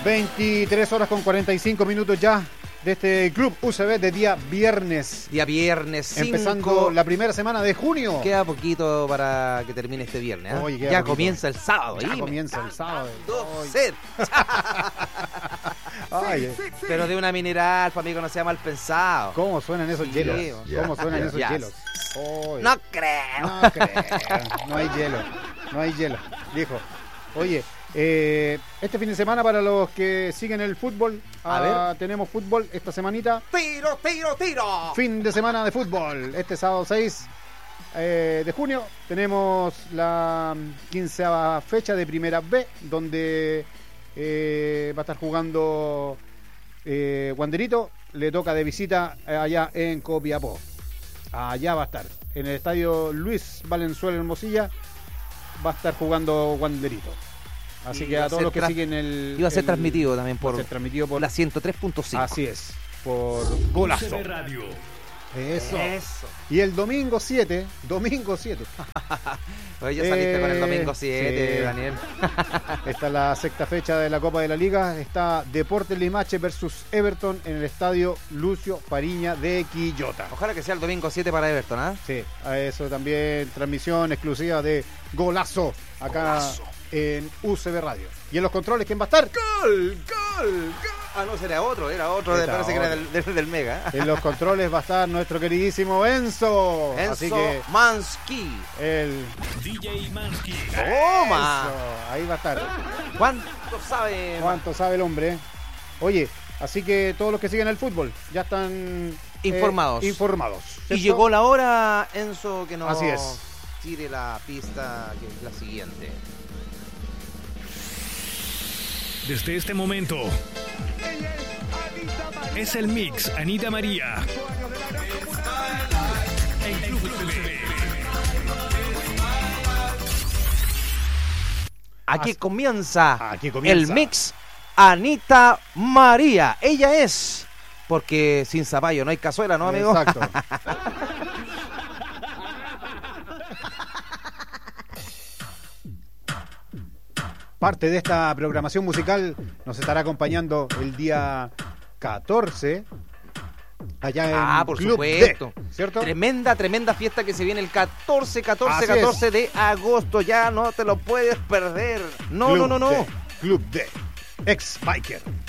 23 horas con 45 minutos ya de este Club UCB de día viernes. Día viernes 5. Empezando la primera semana de junio. Queda poquito para que termine este viernes, ¿eh? Oye, ya poquito. Comienza el sábado. Ya comienza el sábado. Sed. Ay, Pero de una mineral, para mí que no sea mal pensado. ¿cómo suenan esos hielos? Sí, ¿Cómo suenan esos ya. hielos? Oy. No creo. No creo. No hay hielo. No hay hielo, viejo. Oye, este fin de semana para los que siguen el fútbol, tenemos fútbol esta semanita. ¡Tiro, tiro, tiro! Fin de semana de fútbol. Este sábado 6 de junio tenemos la 15ª fecha de Primera B, donde va a estar jugando Wanderito. Le toca de visita allá en Copiapó. Allá va a estar. En el estadio Luis Valenzuela Hermosilla va a estar jugando Wanderito. Así que a todos los que siguen el... Iba a ser transmitido también por la 103.5. Así es, por Golazo. Radio. Eso. Y el domingo 7. Oye, ya saliste con el domingo 7, sí. Daniel. Está la sexta fecha de la Copa de la Liga. Está Deportes Limache versus Everton en el estadio Lucio Fariña de Quillota. Ojalá que sea el domingo 7 para Everton, ¿ah? Sí, a eso también transmisión exclusiva de Golazo acá en UCB Radio. Y en los controles, ¿quién va a estar? ¡Gol! Ah, no, era otro, parece que era del Mega. En los controles va a estar nuestro queridísimo Enzo. Así que Mansky. el DJ Mansky. ¡Toma! Eso, ahí va a estar. ¿Cuánto sabe? El hombre? Oye, así que todos los que siguen el fútbol ya están informados. ¿Cierto? Y llegó la hora, Enzo, que nos Así es. tire la pista, que es la siguiente. Desde este momento es el mix Anita María en Club UCB. Aquí comienza el comienza. mix Anita María. Ella es, porque sin zapallo no hay cazuela, ¿no, amigo? Exacto. Parte de esta programación musical nos estará acompañando el día 14 allá en Por Club supuesto. D, ¿cierto? Tremenda fiesta que se viene el 14 Así de agosto. Ya no te lo puedes perder. No. Club D, ex Biker.